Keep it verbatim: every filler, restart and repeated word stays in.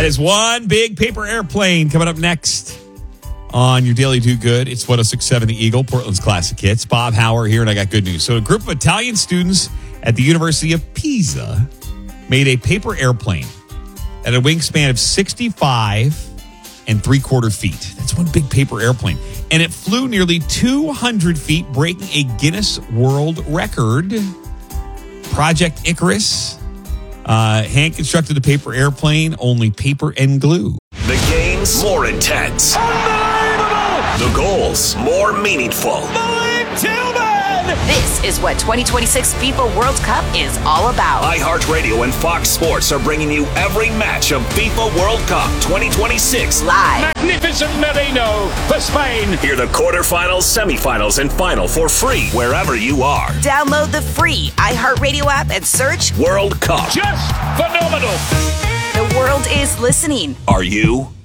That is one big paper airplane coming up next on your Daily Do Good. It's one oh six point seven The Eagle, Portland's classic hits. Bob Hauer here, and I got good news. So a group of Italian students at the University of Pisa made a paper airplane at a wingspan of sixty-five and three quarter feet. That's one big paper airplane. And it flew nearly two hundred feet, breaking a Guinness World Record. Project Icarus. Uh, hand constructed a paper airplane, only paper and glue. The game's more intense. Unbelievable! The goals more meaningful. Malik Tillman! This is what twenty twenty-six FIFA World Cup is all about. iHeartRadio and Fox Sports are bringing you every match of FIFA World Cup twenty twenty-six. Live. Magnificent Merino for Spain. Hear the quarterfinals, semifinals, and final for free wherever you are. Download the free iHeartRadio app and search World Cup. Just phenomenal. The world is listening. Are you?